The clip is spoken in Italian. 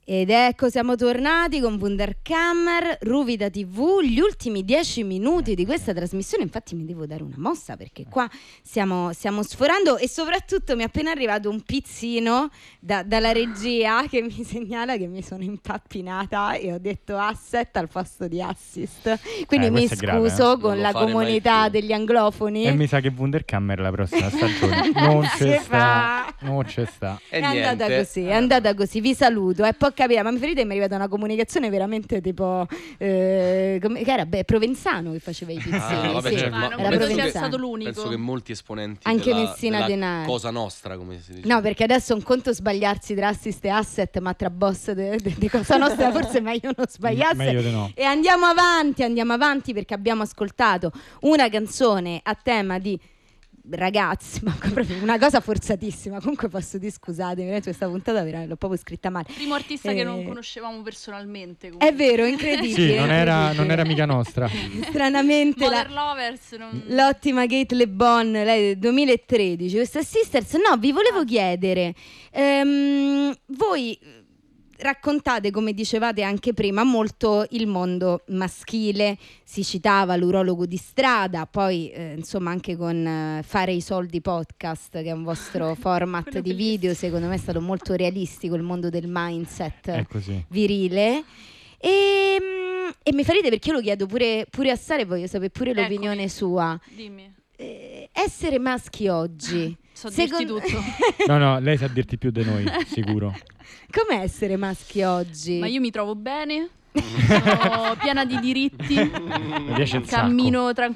Ed ecco, siamo tornati con Wunderkammer, Ruvida TV, gli ultimi 10 minuti di questa trasmissione. Infatti mi devo dare una mossa perché qua stiamo sforando e soprattutto mi è appena arrivato un pizzino dalla regia che mi segnala che mi sono impappinata e ho detto asset al posto di assist. Quindi mi scuso grave, con la comunità degli anglofoni. E mi sa che Wunderkammer la prossima stagione non c'è sta. È andata così, vi saluto. È po' capire, ma mi ferite, mi è arrivata una comunicazione veramente tipo che era Provenzano che faceva i pizzini. Credo sia stato l'unico. Penso che molti esponenti anche Messina Denaro, Cosa Nostra, come si dice. No, perché adesso è un conto sbagliarsi tra assist e asset, ma tra boss di Cosa Nostra forse è meglio non sbagliarsi. No. E andiamo avanti perché abbiamo ascoltato una canzone a tema di ragazzi, ma proprio una cosa forzatissima. Comunque posso dire, scusatemi, questa puntata l'ho proprio scritta male. Primo artista che non conoscevamo personalmente. È vero, incredibile. Sì, non era mica nostra. Stranamente Mother Lovers l'ottima Kate Le Bon, lei del 2013. Questa Sisters, no, vi volevo chiedere, voi raccontate, come dicevate anche prima, molto il mondo maschile, si citava l'urologo di strada, poi insomma anche con Fare i soldi podcast, che è un vostro format di video, secondo me è stato molto realistico il mondo del mindset virile. E mi farete, perché io lo chiedo pure a Sara e voglio sapere pure l'opinione sua. Dimmi. Essere maschi oggi, so dirti tutto. No, lei sa dirti più di noi, sicuro. Com'è essere maschi oggi? Ma io mi trovo bene, sono piena di diritti, cammino